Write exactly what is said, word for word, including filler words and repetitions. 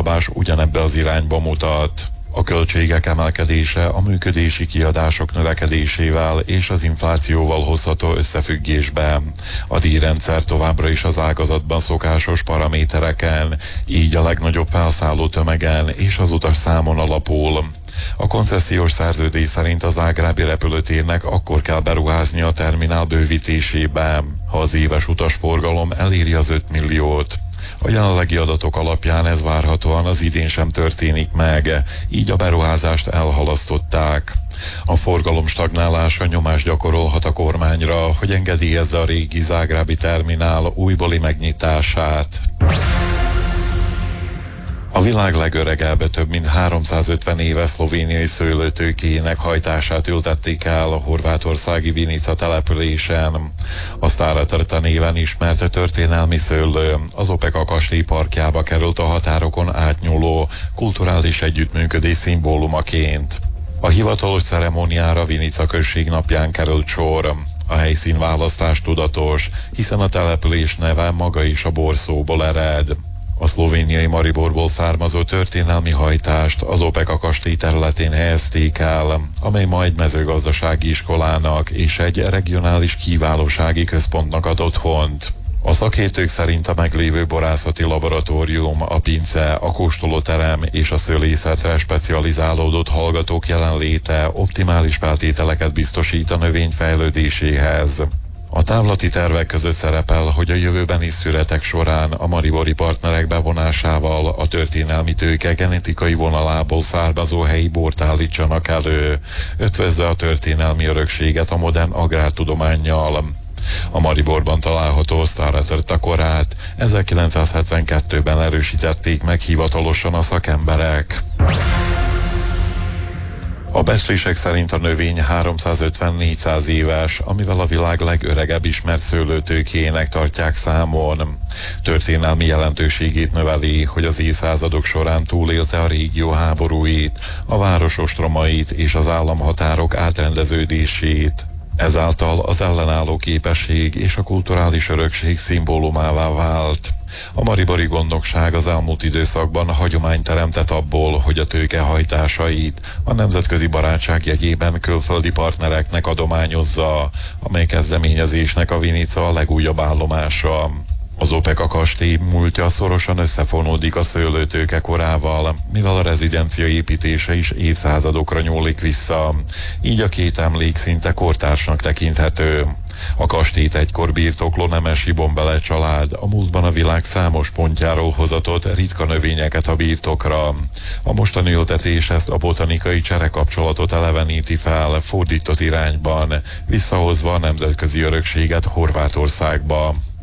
továbblábás ugyanebbe az irányba mutat. A költségek emelkedése a működési kiadások növekedésével és az inflációval hozható összefüggésbe. A díjrendszer továbbra is az ágazatban szokásos paramétereken, így a legnagyobb felszálló tömegen és az utas számon alapul. A koncesziós szerződés szerint az zágrábi repülőtérnek akkor kell beruházni a terminál bővítésébe, ha az éves utasforgalom eléri az öt milliót. A jelenlegi adatok alapján ez várhatóan az idén sem történik meg, így a beruházást elhalasztották. A forgalom stagnálása nyomást gyakorolhat a kormányra, hogy engedélyezze a régi zágrábi terminál újbóli megnyitását. A világ legöregebb, több mint háromszázötven éves szlovéniai szőlőtőkéjének hajtását ültették el a horvátországi Vinica településen. A Stara néven ismert történelmi szőlő az Opeka kastély parkjába került a határokon átnyúló kulturális együttműködés szimbólumaként. A hivatalos ceremóniára Vinica község napján került sor. A helyszín választás tudatos, hiszen a település neve maga is a borszóból ered. A szlovéniai Mariborból származó történelmi hajtást az Opeka kastély területén helyezték el, amely majd mezőgazdasági iskolának és egy regionális kiválósági központnak ad otthont. A szakértők szerint a meglévő borászati laboratórium, a pince, a kóstolóterem és a szőlészetre specializálódott hallgatók jelenléte optimális feltételeket biztosít a növény fejlődéséhez. A távlati tervek között szerepel, hogy a jövőbeni szüretek során a maribori partnerek bevonásával a történelmi tőke genetikai vonalából származó helyi bort állítsanak elő, ötvözve a történelmi örökséget a modern agrártudománnyal. A Mariborban található Stara korát ezerkilencszázhetvenkettőben erősítették meg hivatalosan a szakemberek. A becslések szerint a növény háromszázötven-négyszáz éves, amivel a világ legöregebb ismert szőlőtőkéjének tartják számon. Történelmi jelentőségét növeli, hogy az évszázadok során túlélte a régió háborúit, a város ostromait és az államhatárok átrendeződését. Ezáltal az ellenálló képesség és a kulturális örökség szimbólumává vált. A maribori gondnokság az elmúlt időszakban hagyományt teremtett abból, hogy a tőke hajtásait a nemzetközi barátság jegyében külföldi partnereknek adományozza, amely kezdeményezésnek a Vinica a legújabb állomása. Az Opeka kastély múltja szorosan összefonódik a szőlőtőke korával, mivel a rezidencia építése is évszázadokra nyúlik vissza, így a két emlék szinte kortársnak tekinthető. A kastélyt egykor birtokló nemesi Bombele család a múltban a világ számos pontjáról hozatott ritka növényeket a birtokra. A mostani ültetés ezt a botanikai cserekapcsolatot eleveníti fel fordított irányban, visszahozva a nemzetközi örökséget Horvátországba.